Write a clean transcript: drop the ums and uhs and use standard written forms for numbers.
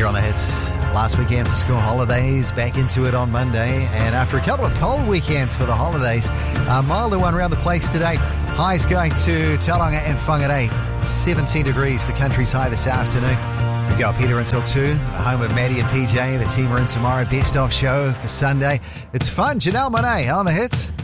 Peter on the hits. Last weekend for school holidays, back into it on Monday. And after a couple of cold weekends for the holidays, a milder one around the place today. Highs going to Tauranga and Whangarei. 17 degrees, the country's high this afternoon. We've got Peter until 2, home of Maddie and PJ. The team are in tomorrow. Best of show for Sunday. It's fun. Janelle Monáe on the hits.